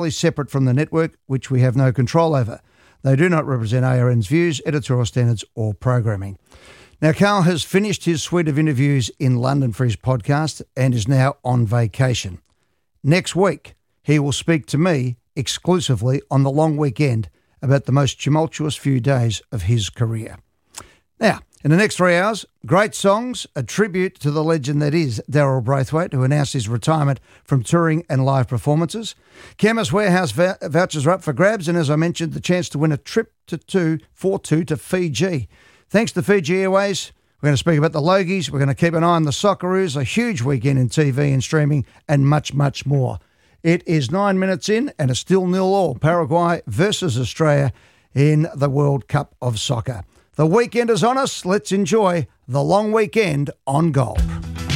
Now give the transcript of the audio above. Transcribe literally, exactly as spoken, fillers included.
separate from the network, which we have no control over. They do not represent A R N's views, editorial standards or programming. Now, Carl has finished his suite of interviews in London for his podcast and is now on vacation. Next week, he will speak to me exclusively on the long weekend about the most tumultuous few days of his career. Now, in the next three hours, great songs, a tribute to the legend that is Daryl Braithwaite, who announced his retirement from touring and live performances. Chemist Warehouse v- vouchers are up for grabs, and as I mentioned, the chance to win a trip to two, for two to Fiji. Thanks to Fiji Airways, we're going to speak about the Logies, we're going to keep an eye on the Socceroos, a huge weekend in T V and streaming, and much, much more. It is nine minutes in, and it's still nil all. Paraguay versus Australia in the World Cup of Soccer. The weekend is on us. Let's enjoy the long weekend on Gold.